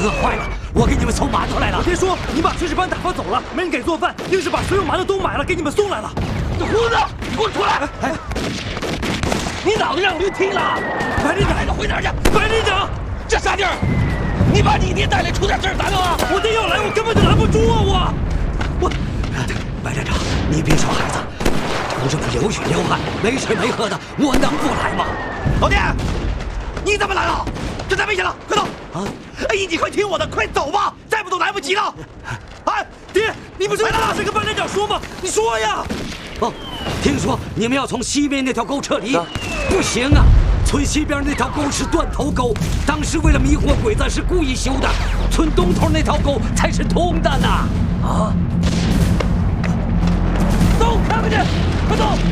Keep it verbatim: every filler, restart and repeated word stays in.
饿坏了，我给你们送馒头来了。 我爹说你把炊事班打发走了，没人给做饭，硬是把所有馒头都买了，给你们送来了。 这胡子，你给我出来！哎，你脑子让驴踢了！ 白连长， 孩子回哪儿去？ 白连长， 这啥地儿？你把你爹带来出点事儿咋弄啊？ 我爹要来，我根本就拦不住啊！我，我， 白连长，你别说孩子，同志们流血流汗，没吃没喝的，我能不来吗？ 老爹，你怎么来了？这太危险了，快走！啊！哎，你快听我的，快走吧，再不走来不及了。 哎，爹，你不是大声跟班连长说吗？你说呀！ 哦，听说你们要从西面那条沟撤离，不行啊！村西边那条沟是断头沟，当时为了迷惑鬼子是故意修的，村东头那条沟才是通的呢。啊！ 走，开回去，快走！